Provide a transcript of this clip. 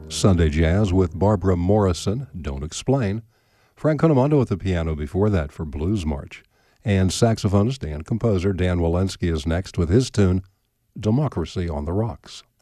Sunday Jazz with Barbara Morrison, Don't Explain. Frank Conamondo at the piano before that for Blues March. And saxophonist and composer Dan Walensky is next with his tune, Democracy on the Rocks.